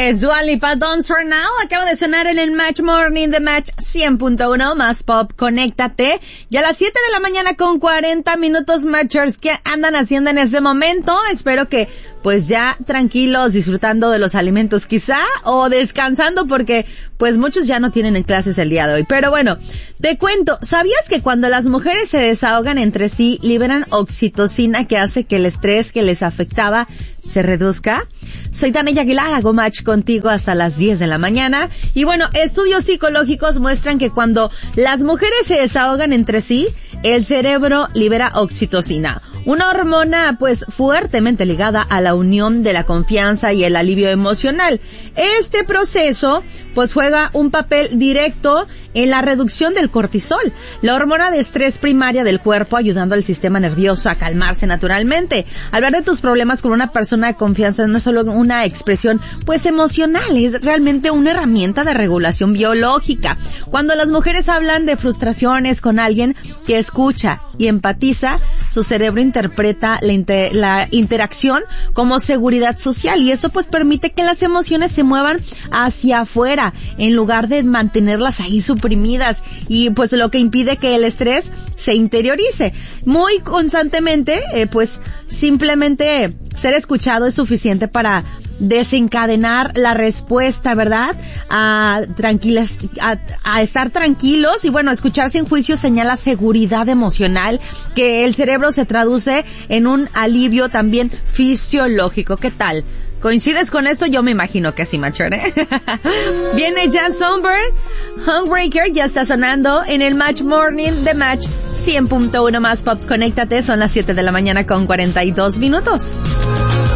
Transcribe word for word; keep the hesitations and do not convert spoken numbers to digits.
es Dua Lipa, Don't For Now. Acaba de sonar en el Match Morning de Match cien punto uno, más pop, conéctate. Y a las siete de la mañana con cuarenta minutos, Matchers, ¿qué andan haciendo en ese momento? Espero que, pues ya tranquilos, disfrutando de los alimentos quizá, o descansando porque, pues muchos ya no tienen clases el día de hoy. Pero bueno, te cuento, ¿sabías que cuando las mujeres se desahogan entre sí, liberan oxitocina que hace que el estrés que les afectaba se reduzca? Soy Tania Aguilar, hago match contigo hasta las diez de la mañana. Y bueno, estudios psicológicos muestran que cuando las mujeres se desahogan entre sí, el cerebro libera oxitocina, una hormona pues fuertemente ligada a la unión de la confianza y el alivio emocional. Este proceso pues juega un papel directo en la reducción del cortisol, la hormona de estrés primaria del cuerpo, ayudando al sistema nervioso a calmarse naturalmente. Hablar de tus problemas con una persona de confianza no es solo una expresión pues emocional, es realmente una herramienta de regulación biológica. Cuando las mujeres hablan de frustraciones con alguien que escucha y empatiza, su cerebro interpreta la, inter- la interacción como seguridad social, y eso pues permite que las emociones se muevan hacia afuera en lugar de mantenerlas ahí suprimidas, y pues lo que impide que el estrés se interiorice. Muy constantemente, eh, pues simplemente ser escuchado es suficiente para desencadenar la respuesta, ¿verdad? A tranquilas, a, a estar tranquilos, y bueno, escuchar sin juicio señala seguridad emocional, que el cerebro se traduce en un alivio también fisiológico. ¿Qué tal? ¿Coincides con esto? Yo me imagino que sí, Matcher, ¿eh? Viene Jan Sonberg, Homebreaker, ya está sonando en el Match Morning de Match cien punto uno, más pop, conéctate, son las siete de la mañana con cuarenta y dos minutos.